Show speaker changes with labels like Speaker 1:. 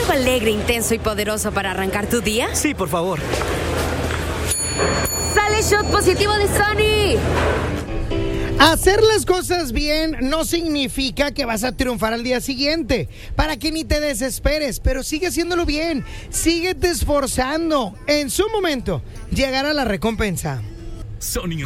Speaker 1: algo alegre, intenso y poderoso para arrancar tu día?
Speaker 2: Sí, por favor.
Speaker 1: ¡Sale shot positivo de Sony!
Speaker 3: Hacer las cosas bien no significa que vas a triunfar al día siguiente. Para que ni te desesperes, pero sigue haciéndolo bien. Síguete esforzando. En su momento llegará la recompensa.
Speaker 4: Sony